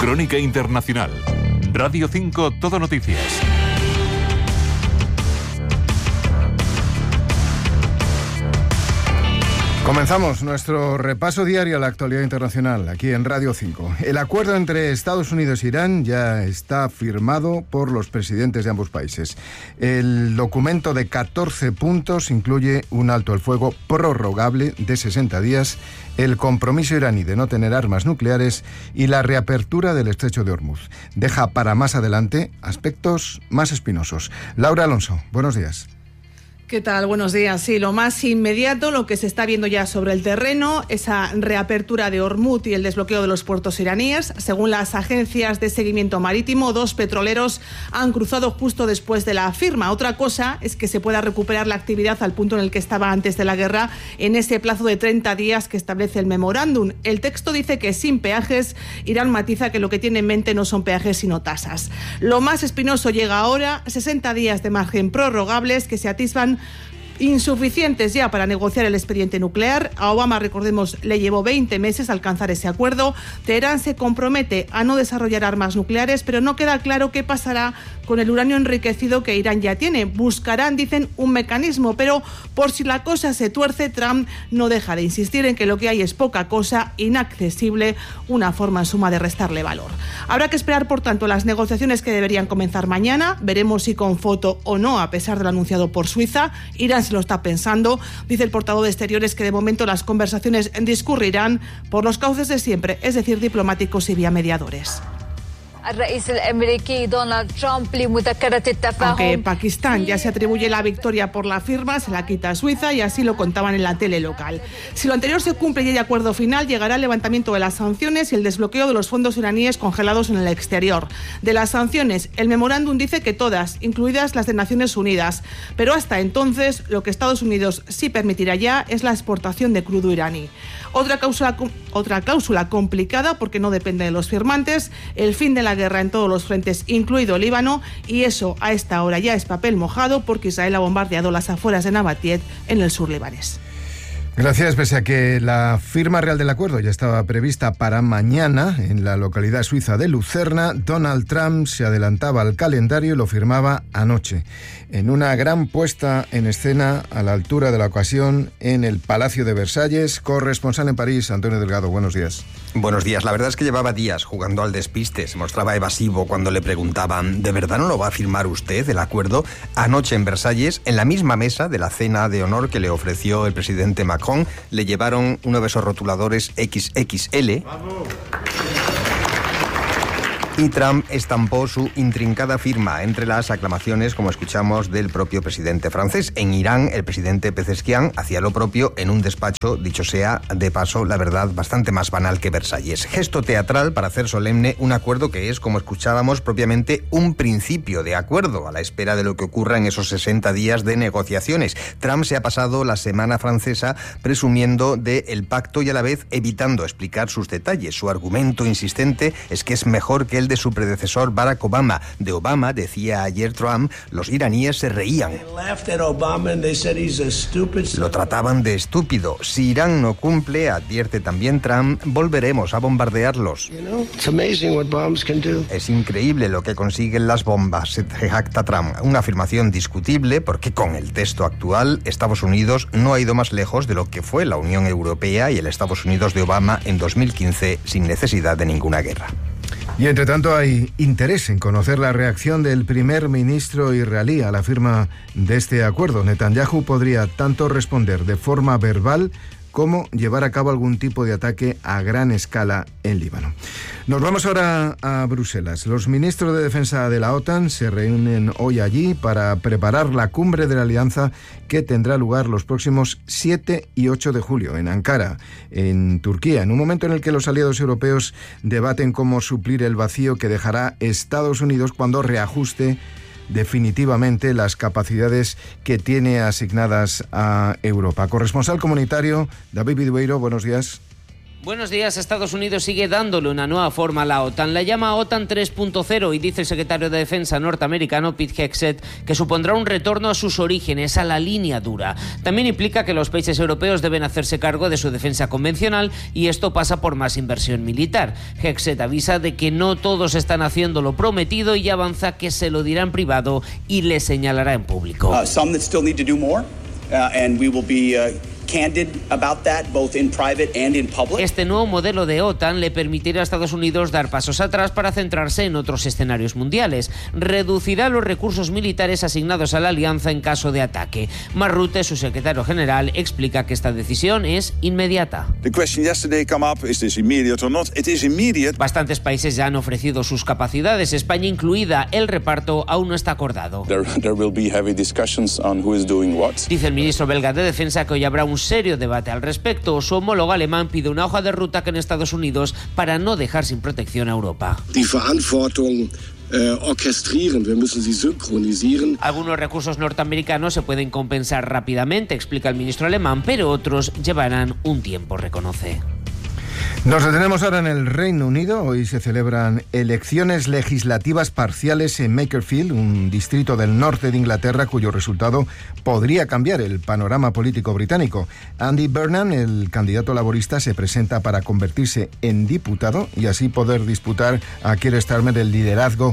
Crónica Internacional. Radio 5 Todo Noticias. Comenzamos nuestro repaso diario a la actualidad internacional, aquí en Radio 5. El acuerdo entre Estados Unidos e Irán ya está firmado por los presidentes de ambos países. El documento de 14 puntos incluye un alto el fuego prorrogable de 60 días, el compromiso iraní de no tener armas nucleares y la reapertura del estrecho de Hormuz. Deja para más adelante aspectos más espinosos. Laura Alonso, buenos días. ¿Qué tal? Buenos días. Sí, lo más inmediato, lo que se está viendo ya sobre el terreno, esa reapertura de Hormuz y el desbloqueo de los puertos iraníes. Según las agencias de seguimiento marítimo, 2 petroleros han cruzado justo después de la firma. Otra cosa es que se pueda recuperar la actividad al punto en el que estaba antes de la guerra, en ese plazo de 30 días que establece el memorándum. El texto dice que sin peajes. Irán matiza que lo que tiene en mente no son peajes sino tasas. Lo más espinoso llega ahora, 60 días de margen prorrogables que se atisban insuficientes ya para negociar el expediente nuclear. A Obama, recordemos, le llevó 20 meses alcanzar ese acuerdo. Teherán se compromete a no desarrollar armas nucleares, pero no queda claro qué pasará con el uranio enriquecido que Irán ya tiene. Buscarán, dicen, un mecanismo, pero por si la cosa se tuerce, Trump no deja de insistir en que lo que hay es poca cosa, inaccesible, una forma en suma de restarle valor. Habrá que esperar, por tanto, las negociaciones que deberían comenzar mañana. Veremos si con foto o no, a pesar de lo anunciado por Suiza. Irán se lo está pensando. Dice el portavoz de Exteriores que de momento las conversaciones discurrirán por los cauces de siempre, es decir, diplomáticos y vía mediadores. Aunque Pakistán ya se atribuye la victoria por la firma, se la quita a Suiza y así lo contaban en la tele local. Si lo anterior se cumple y hay acuerdo final, llegará el levantamiento de las sanciones y el desbloqueo de los fondos iraníes congelados en el exterior. De las sanciones, el memorándum dice que todas, incluidas las de Naciones Unidas, pero hasta entonces lo que Estados Unidos sí permitirá ya es la exportación de crudo iraní. Otra cláusula complicada porque no depende de los firmantes, el fin de la guerra en todos los frentes, incluido Líbano, y eso a esta hora ya es papel mojado porque Israel ha bombardeado las afueras de Nabatiet en el sur libanés. Gracias. Pese a que la firma real del acuerdo ya estaba prevista para mañana en la localidad suiza de Lucerna, Donald Trump se adelantaba al calendario y lo firmaba anoche, en una gran puesta en escena a la altura de la ocasión en el Palacio de Versalles. Corresponsal en París, Antonio Delgado, buenos días. Buenos días. La verdad es que llevaba días jugando al despiste. Se mostraba evasivo cuando le preguntaban ¿de verdad no lo va a firmar usted el acuerdo? Anoche en Versalles, en la misma mesa de la cena de honor que le ofreció el presidente Macron, le llevaron uno de esos rotuladores XXL. ¡Bravo! Y Trump estampó su intrincada firma entre las aclamaciones, como escuchamos, del propio presidente francés. En Irán, el presidente Pezeshkian hacía lo propio en un despacho, dicho sea de paso, la verdad, bastante más banal que Versalles. Gesto teatral para hacer solemne un acuerdo que es, como escuchábamos, propiamente un principio de acuerdo, a la espera de lo que ocurra en esos 60 días de negociaciones. Trump se ha pasado la semana francesa presumiendo del pacto y a la vez evitando explicar sus detalles. Su argumento insistente es que es mejor que el de su predecesor Barack Obama. De Obama, decía ayer Trump, los iraníes se reían. Lo trataban de estúpido. Si Irán no cumple, advierte también Trump, volveremos a bombardearlos. Es increíble lo que consiguen las bombas, se jacta Trump. Una afirmación discutible porque con el texto actual, Estados Unidos no ha ido más lejos de lo que fue la Unión Europea y el Estados Unidos de Obama en 2015 sin necesidad de ninguna guerra. Y entre tanto hay interés en conocer la reacción del primer ministro israelí a la firma de este acuerdo. Netanyahu podría tanto responder de forma verbal como llevar a cabo algún tipo de ataque a gran escala en Líbano. Nos vamos ahora a Bruselas. Los ministros de Defensa de la OTAN se reúnen hoy allí para preparar la cumbre de la alianza que tendrá lugar los próximos 7 y 8 de julio en Ankara, en Turquía, en un momento en el que los aliados europeos debaten cómo suplir el vacío que dejará Estados Unidos cuando reajuste definitivamente las capacidades que tiene asignadas a Europa. Corresponsal comunitario, David Vidueiro, buenos días. Buenos días. Estados Unidos sigue dándole una nueva forma a la OTAN. La llama OTAN 3.0 y dice el secretario de Defensa norteamericano Pete Hegseth que supondrá un retorno a sus orígenes, a la línea dura. También implica que los países europeos deben hacerse cargo de su defensa convencional y esto pasa por más inversión militar. Hegseth avisa de que no todos están haciendo lo prometido y avanza que se lo dirá en privado y le señalará en público. Some that still need to do more, and we will be candid about that, both in private and in public. Este nuevo modelo de OTAN le permitirá a Estados Unidos dar pasos atrás para centrarse en otros escenarios mundiales. Reducirá los recursos militares asignados a la alianza en caso de ataque. Mark Rutte, su secretario general, explica que esta decisión es inmediata. The question yesterday come up, is this immediate or not? It is immediate. Bastantes países ya han ofrecido sus capacidades, España incluida. El reparto aún no está acordado. There will be heavy discussions on who is doing what. Dice el ministro belga de Defensa que hoy habrá un serio debate al respecto. Su homólogo alemán pide una hoja de ruta en Estados Unidos para no dejar sin protección a Europa. Die Verantwortung orchestrieren, wir müssen sie synchronisieren. Algunos recursos norteamericanos se pueden compensar rápidamente, explica el ministro alemán, pero otros llevarán un tiempo, reconoce. Nos detenemos ahora en el Reino Unido. Hoy se celebran elecciones legislativas parciales en Makerfield, un distrito del norte de Inglaterra cuyo resultado podría cambiar el panorama político británico. Andy Burnham, el candidato laborista, se presenta para convertirse en diputado y así poder disputar a Keir Starmer el liderazgo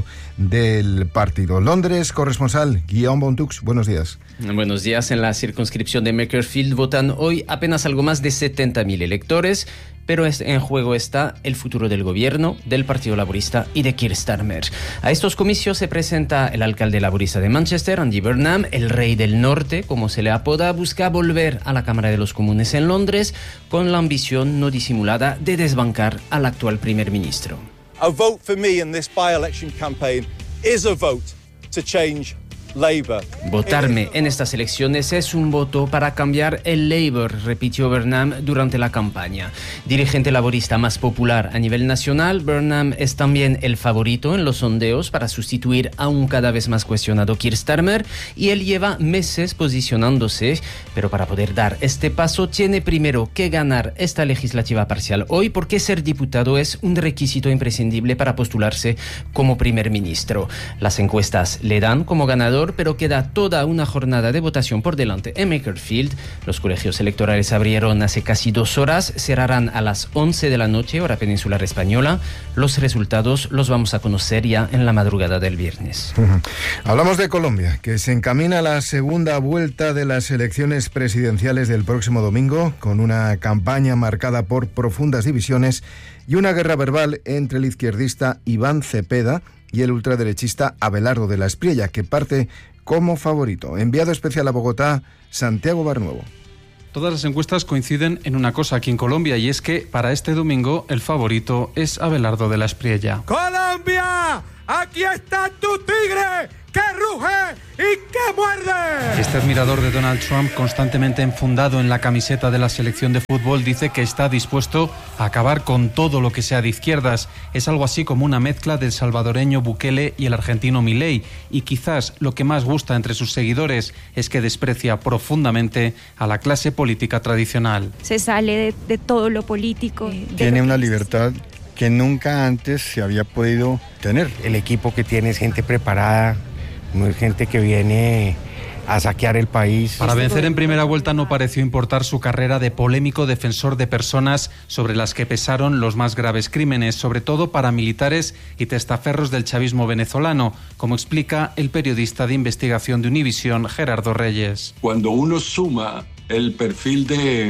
del partido. Londres, corresponsal Guillaume Bontux, buenos días. Buenos días. En la circunscripción de Makerfield votan hoy apenas algo más de 70.000 electores, pero en juego está el futuro del gobierno, del Partido Laborista y de Keir Starmer. A estos comicios se presenta el alcalde laborista de Manchester, Andy Burnham, el rey del norte, como se le apoda, busca volver a la Cámara de los Comunes en Londres con la ambición no disimulada de desbancar al actual primer ministro. A vote for me in this by-election campaign is a vote to change Labour. Votarme en estas elecciones es un voto para cambiar el Labour, repitió Burnham durante la campaña. Dirigente laborista más popular a nivel nacional, Burnham es también el favorito en los sondeos para sustituir a un cada vez más cuestionado Keir Starmer y él lleva meses posicionándose, pero para poder dar este paso tiene primero que ganar esta legislativa parcial hoy porque ser diputado es un requisito imprescindible para postularse como primer ministro. Las encuestas le dan como ganador, pero queda toda una jornada de votación por delante en Makerfield. Los colegios electorales abrieron hace casi 2 horas, cerrarán a las 11 de la noche, hora peninsular española. Los resultados los vamos a conocer ya en la madrugada del viernes. Hablamos de Colombia, que se encamina a la segunda vuelta de las elecciones presidenciales del próximo domingo, con una campaña marcada por profundas divisiones y una guerra verbal entre el izquierdista Iván Cepeda y el ultraderechista Abelardo de la Espriella, que parte como favorito. Enviado especial a Bogotá, Santiago Barnuevo. Todas las encuestas coinciden en una cosa aquí en Colombia, y es que para este domingo el favorito es Abelardo de la Espriella. ¡Colombia! ¡Aquí está tu tigre! ¡Que ruge y que muerde! Este admirador de Donald Trump, constantemente enfundado en la camiseta de la selección de fútbol, dice que está dispuesto a acabar con todo lo que sea de izquierdas. Es algo así como una mezcla del salvadoreño Bukele y el argentino Milei, y quizás lo que más gusta entre sus seguidores es que desprecia profundamente a la clase política tradicional. Se sale de todo lo político. Tiene una libertad que nunca antes se había podido tener. El equipo que tiene es gente preparada, no es gente que viene a saquear el país. Para vencer en primera vuelta no pareció importar su carrera de polémico defensor de personas sobre las que pesaron los más graves crímenes, sobre todo paramilitares y testaferros del chavismo venezolano, como explica el periodista de investigación de Univisión, Gerardo Reyes. Cuando uno suma el perfil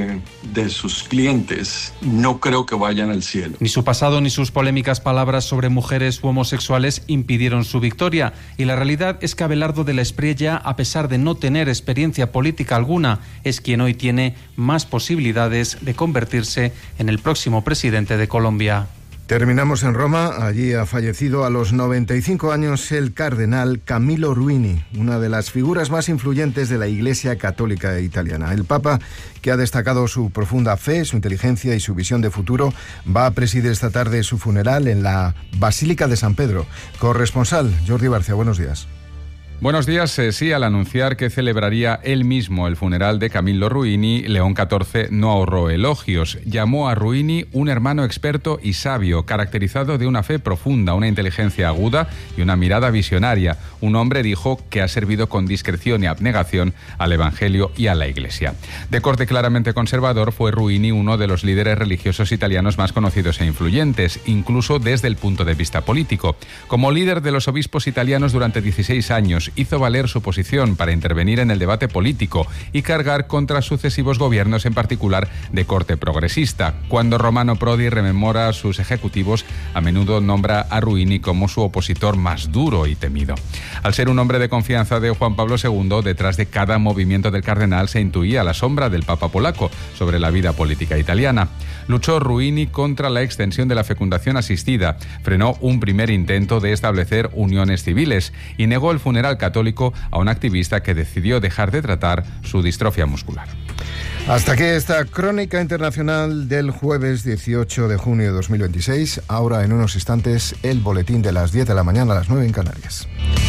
de sus clientes, no creo que vayan al cielo. Ni su pasado ni sus polémicas palabras sobre mujeres u homosexuales impidieron su victoria, y la realidad es que Abelardo de la Espriella, a pesar de no tener experiencia política alguna, es quien hoy tiene más posibilidades de convertirse en el próximo presidente de Colombia. Terminamos en Roma. Allí ha fallecido a los 95 años el cardenal Camillo Ruini, una de las figuras más influyentes de la Iglesia Católica italiana. El Papa, que ha destacado su profunda fe, su inteligencia y su visión de futuro, va a presidir esta tarde su funeral en la Basílica de San Pedro. Corresponsal Jordi Barcia, buenos días. Buenos días. Sí, al anunciar que celebraría él mismo el funeral de Camillo Ruini, León XIV no ahorró elogios. Llamó a Ruini un hermano experto y sabio, caracterizado de una fe profunda, una inteligencia aguda y una mirada visionaria. Un hombre, dijo, que ha servido con discreción y abnegación al Evangelio y a la Iglesia. De corte claramente conservador, fue Ruini uno de los líderes religiosos italianos más conocidos e influyentes, incluso desde el punto de vista político. Como líder de los obispos italianos durante 16 años, hizo valer su posición para intervenir en el debate político y cargar contra sucesivos gobiernos, en particular de corte progresista. Cuando Romano Prodi rememora sus ejecutivos, a menudo nombra a Ruini como su opositor más duro y temido. Al ser un hombre de confianza de Juan Pablo II, detrás de cada movimiento del cardenal se intuía la sombra del Papa polaco sobre la vida política italiana. Luchó Ruini contra la extensión de la fecundación asistida, frenó un primer intento de establecer uniones civiles y negó el funeral católico a un activista que decidió dejar de tratar su distrofia muscular. Hasta aquí esta crónica internacional del jueves 18 de junio de 2026. Ahora, en unos instantes, el boletín de las 10 de la mañana a las 9 en Canarias.